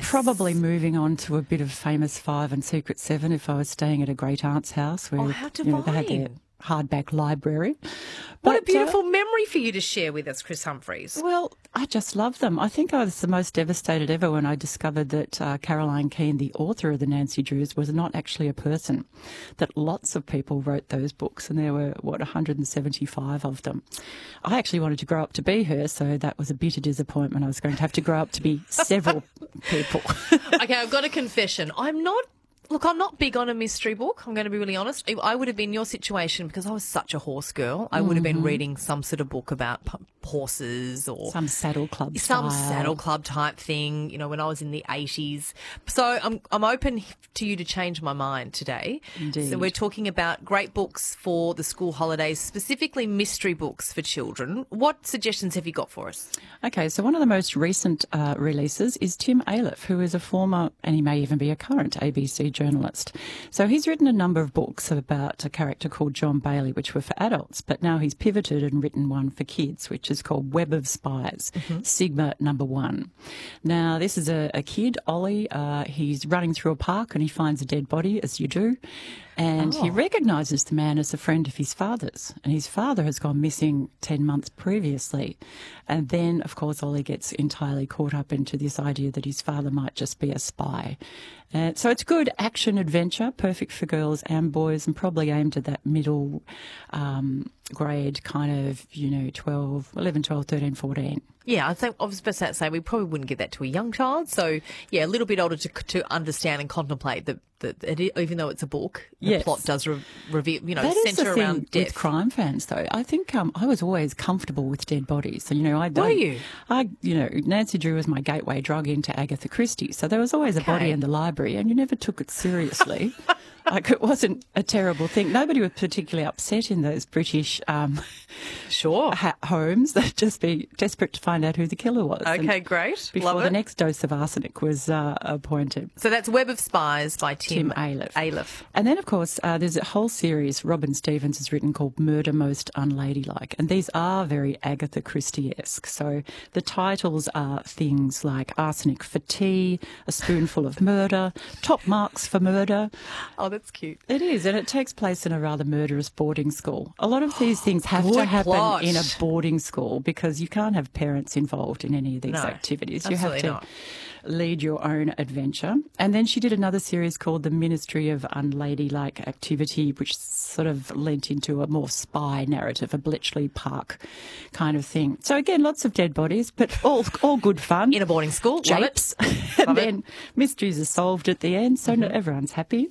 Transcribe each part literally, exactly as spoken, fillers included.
Probably moving on to a bit of Famous Five and Secret Seven if I was staying at a great aunt's house where Oh, how you know, they had their divine. hardback library. What a But, uh, beautiful memory for you to share with us, Chris Humphreys. Well, I just love them. I think I was the most devastated ever when I discovered that uh, Caroline Keane, the author of the Nancy Drews, was not actually a person, that lots of people wrote those books, and there were, what, one hundred seventy-five of them. I actually wanted to grow up to be her, so that was a bitter disappointment. I was going to have to grow up to be several people. Okay, I've got a confession. I'm not, look, I'm not big on a mystery book. I'm going to be really honest. I would have been in your situation because I was such a horse girl. I would have been reading some sort of book about p- horses or Some saddle club some style. saddle club type thing, you know, when I was in the eighties. So I'm I'm open to you to change my mind today. Indeed. So we're talking about great books for the school holidays, specifically mystery books for children. What suggestions have you got for us? Okay, so one of the most recent uh, releases is Tim Aleph, who is a former, and he may even be a current A B C journalist. So he's written a number of books about a character called John Bailey, which were for adults, but now he's pivoted and written one for kids, which is called Web of Spies, Sigma Number One. Now, this is a, a kid, Ollie. Uh, he's running through a park and he finds a dead body, as you do. And he Oh. recognises the man as a friend of his father's. And his father has gone missing ten months previously. And then, of course, Ollie gets entirely caught up into this idea that his father might just be a spy. Uh, so it's good action adventure, perfect for girls and boys, and probably aimed at that middle um, grade kind of, you know, twelve, eleven, twelve, thirteen, fourteen. Yeah, I think I was supposed to say we probably wouldn't give that to a young child. So, yeah, a little bit older to to understand and contemplate that, that it, even though it's a book, the Yes. plot does re- reveal, you know, That is the centre thing around with death. crime fans, though. I think um, I was always comfortable with dead bodies. So, you know, I don't. Were you? I, you know, Nancy Drew was my gateway drug into Agatha Christie. So there was always a body Okay. in the library, and you never took it seriously. Like, it wasn't a terrible thing. Nobody was particularly upset in those British um, Sure. ha- homes. They'd just be desperate to find out who the killer was. And Okay, great. Before Love the it. next dose of arsenic was uh, appointed. So that's Web of Spies by Tim, Tim Aleph. Aleph. And then, of course, uh, there's a whole series Robin Stevens has written called Murder Most Unladylike. And these are very Agatha Christie-esque. So the titles are things like Arsenic for Tea, A Spoonful of Murder, Top Marks for Murder. Oh, that's cute. It is, and it takes place in a rather murderous boarding school. A lot of these things have to Good happen plot. in a boarding school because you can't have parents involved in any of these No, activities. You have absolutely to not. lead your own adventure. And then she did another series called The Ministry of Unladylike Activity, which sort of lent into a more spy narrative, a Bletchley Park kind of thing. So again, lots of dead bodies, but all all good fun. In a boarding school. Love it. Japes. and Love it. then mysteries are solved at the end, so Mm-hmm. everyone's happy.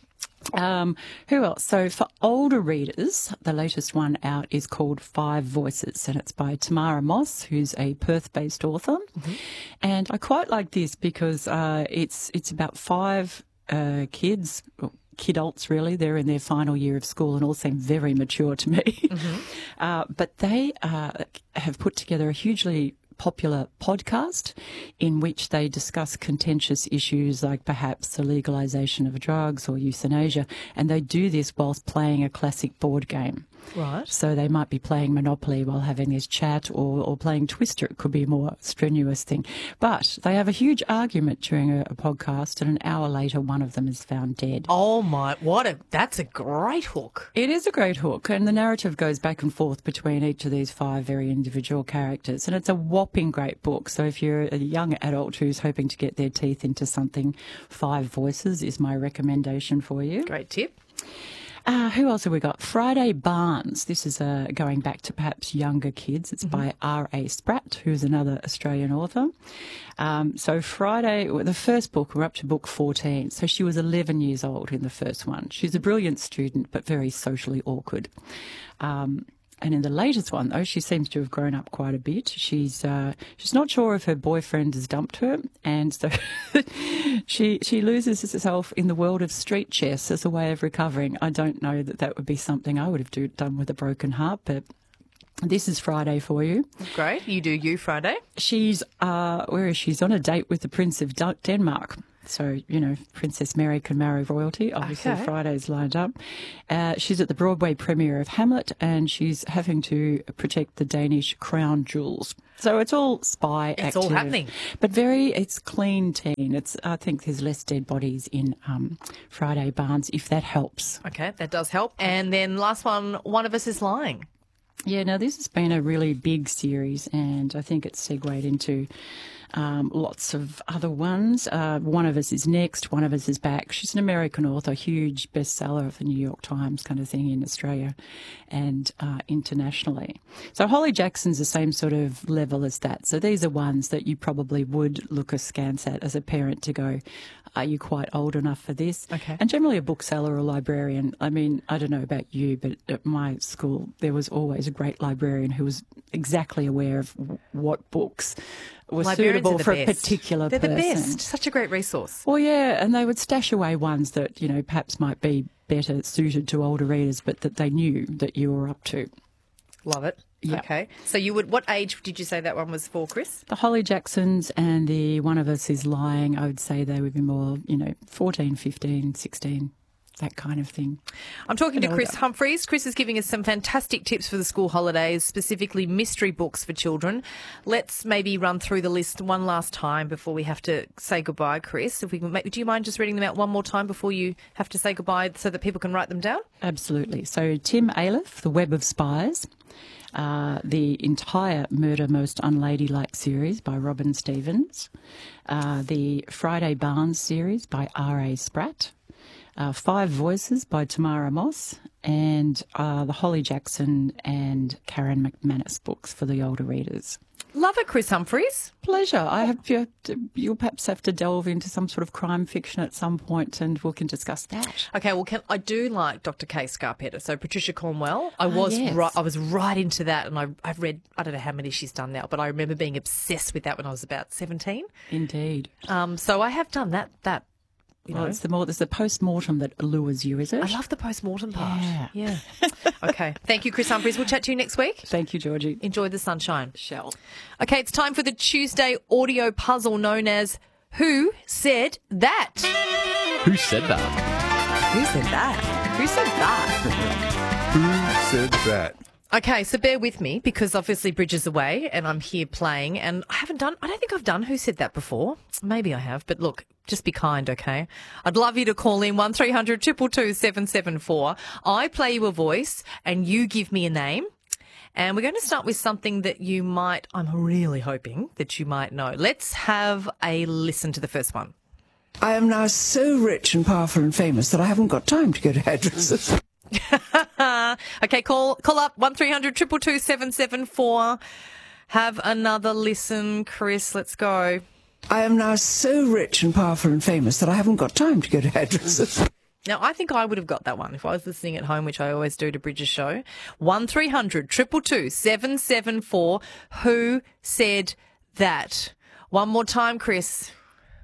Um, who else? So for older readers, the latest one out is called Five Voices, and it's by Tamara Moss, who's a Perth-based author. Mm-hmm. And I quite like this because uh, it's it's about five uh, kids, well, kidults really. They're in their final year of school and all seem very mature to me. Mm-hmm. uh, but they uh, have put together a hugely popular podcast in which they discuss contentious issues like perhaps the legalisation of drugs or euthanasia, and they do this whilst playing a classic board game. Right. So they might be playing Monopoly while having this chat, or, or playing Twister. It could be a more strenuous thing. But they have a huge argument during a, a podcast, and an hour later one of them is found dead. Oh, my. What a. That's a great hook. It is a great hook, and the narrative goes back and forth between each of these five very individual characters, and it's a whopping great book. So if you're a young adult who's hoping to get their teeth into something, Five Voices is my recommendation for you. Great tip. Uh, who else have we got? Friday Barnes. This is uh, going back to perhaps younger kids. It's by R A Spratt, who's another Australian author. Um, so Friday, well, the first book, we're up to book fourteen. So she was eleven years old in the first one. She's a brilliant student, but very socially awkward. Um, And in the latest one, though, she seems to have grown up quite a bit. She's uh, she's not sure if her boyfriend has dumped her, and so she she loses herself in the world of street chess as a way of recovering. I don't know that that would be something I would have do, done with a broken heart, but this is Friday for you. Great. You do you Friday. She's uh, where is she? She's on a date with the Prince of D- Denmark. So, you know, Princess Mary can marry royalty. Obviously, Okay. Friday's lined up. Uh, she's at the Broadway premiere of Hamlet, and she's having to protect the Danish crown jewels. So it's all spy It's all active, happening. but very, it's clean teen. It's, I think there's less dead bodies in um, Friday Barnes, if that helps. Okay, that does help. And then last one, One of Us is Lying. Yeah, now this has been a really big series, and I think it's segued into um, lots of other ones. Uh, One of Us is Next, One of Us is Back. She's an American author, huge bestseller of the New York Times kind of thing in Australia and uh, internationally. So Holly Jackson's the same sort of level as that. So these are ones that you probably would look askance at as a parent to go, are you quite old enough for this? Okay. And generally a bookseller or librarian, I mean, I don't know about you, but at my school there was always a great librarian who was exactly aware of w- what books were Librarians suitable are the for a best. particular They're person. the best. Such a great resource. Well, yeah, and they would stash away ones that, you know, perhaps might be better suited to older readers, but that they knew that you were up to. Love it. Yeah. Okay. So you would, what age did you say that one was for, Chris? The Holly Jacksons and the One of Us is Lying, I would say they would be more, you know, fourteen, fifteen, sixteen, that kind of thing. I'm talking to Bit Chris older. Humphreys. Chris is giving us some fantastic tips for the school holidays, specifically mystery books for children. Let's maybe run through the list one last time before we have to say goodbye, Chris. If we can, make, do you mind just reading them out one more time before you have to say goodbye so that people can write them down? Absolutely. So Tim Aleph, The Web of Spies, uh, the entire Murder Most Unladylike series by Robin Stevens, uh, the Friday Barnes series by R A Spratt, uh, Five Voices by Tamara Moss, and uh, the Holly Jackson and Karen McManus books for the older readers. Love it, Chris Humphreys. Pleasure. I have you, you'll perhaps have to delve into some sort of crime fiction at some point, and we can discuss that. Okay, well, can, I do like Doctor Kay Scarpetta. So Patricia Cornwell, I was yes. right, I was right into that, and I, I've read, I don't know how many she's done now, but I remember being obsessed with that when I was about seventeen. Indeed. Um, so I have done that. That you Well, know, it's the more there's the post-mortem that allures you, is it? I love the post-mortem part. Yeah. Yeah. Okay. Thank you, Chris Humphreys. We'll chat to you next week. Thank you, Georgie. Enjoy the sunshine. Shell. Okay, it's time for the Tuesday audio puzzle known as Who Said That? Who said that? Who said that? Who said that? Who said that? Okay, so bear with me because obviously Bridge is away and I'm here playing and I haven't done, I don't think I've done Who Said That before. Maybe I have, but look, just be kind, okay? I'd love you to call in one three hundred two two two seven seven four. I play you a voice and you give me a name. And we're going to start with something that you might, I'm really hoping that you might know. Let's have a listen to the first one. I am now so rich and powerful and famous that I haven't got time to go to hairdressers. Okay, call call up one three hundred two two two seven seven four. Have another listen, Chris. Let's go. I am now so rich and powerful and famous that I haven't got time to go to hairdressers. Now, I think I would have got that one if I was listening at home, which I always do to Bridges' show. one three hundred two two two seven seven four. Who said that? One more time, Chris.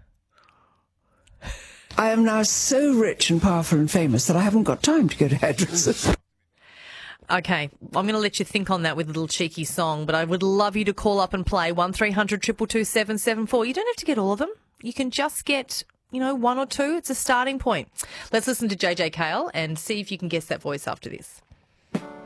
I am now so rich and powerful and famous that I haven't got time to go to hairdressers. Okay, I'm going to let you think on that with a little cheeky song, but I would love you to call up and play one three hundred two two two seven seven four. You don't have to get all of them. You can just get, you know, one or two. It's a starting point. Let's listen to J J Cale and see if you can guess that voice after this.